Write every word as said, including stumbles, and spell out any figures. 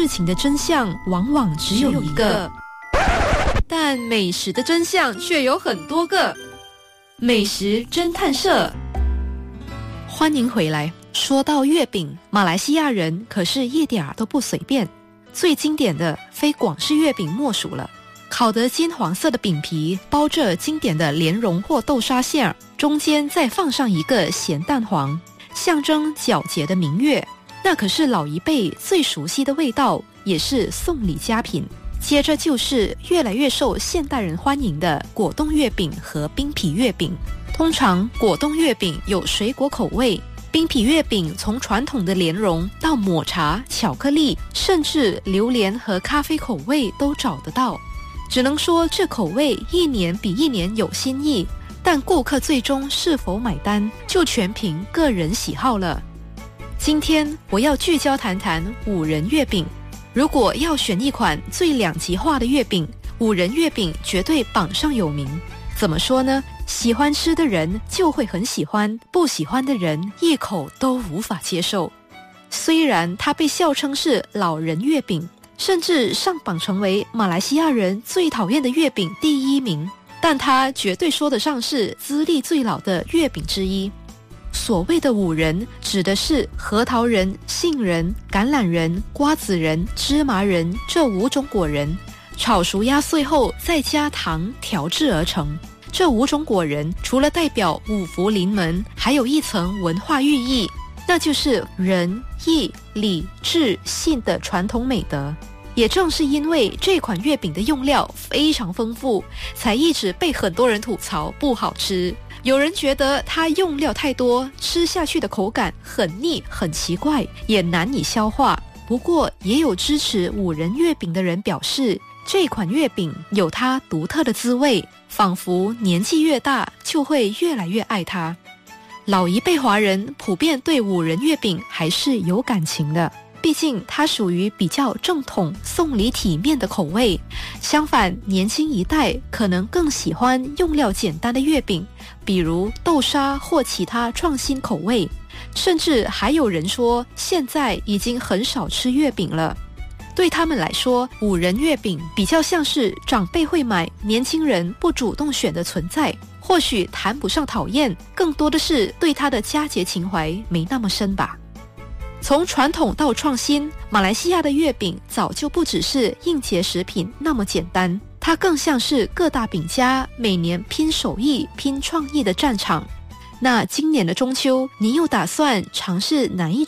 情的真相往往只有一个，但美食的真相却有很多个。美食侦探社，欢迎回来。说到月饼，马来西亚人可是一点儿都不随便。最经典的非广式月饼莫属了。烤得金黄色的饼皮包着经典的莲蓉或豆沙馅儿，中间再放上一个咸蛋黄，象征皎洁的明月。那可是老一辈最熟悉的味道，也是送礼佳品。接着就是越来越受现代人欢迎的果冻月饼和冰皮月饼。通常果冻月饼有水果口味，冰皮月饼从传统的莲蓉到抹茶、巧克力，甚至榴莲和咖啡口味都找得到。只能说这口味一年比一年有新意，但顾客最终是否买单，就全凭个人喜好了。今天我要聚焦谈谈五仁月饼。如果要选一款最两极化的月饼，五仁月饼绝对榜上有名。怎么说呢？喜欢吃的人就会很喜欢，不喜欢的人一口都无法接受。虽然它被笑称是老人月饼，甚至上榜成为马来西亚人最讨厌的月饼第一名，但它绝对说得上是资历最老的月饼之一。所谓的五仁指的是核桃仁、杏仁、橄榄仁、瓜子仁、芝麻仁这五种果仁，炒熟压碎后再加糖调制而成。这五种果仁除了代表五福临门，还有一层文化寓意，那就是仁、义、礼、智、信的传统美德。也正是因为这款月饼的用料非常丰富，才一直被很多人吐槽不好吃。有人觉得它用料太多，吃下去的口感很腻很奇怪，也难以消化。不过也有支持五仁月饼的人表示，这款月饼有它独特的滋味，仿佛年纪越大就会越来越爱它。老一辈华人普遍对五仁月饼还是有感情的，毕竟它属于比较正统、送礼体面的口味。相反，年轻一代可能更喜欢用料简单的月饼，比如豆沙或其他创新口味。甚至还有人说，现在已经很少吃月饼了。对他们来说，五仁月饼比较像是长辈会买，年轻人不主动选的存在。或许谈不上讨厌，更多的是对它的佳节情怀没那么深吧。从传统到创新，马来西亚的月饼早就不只是应节食品那么简单，它更像是各大饼家每年拼手艺、拼创意的战场。那今年的中秋，你又打算尝试哪一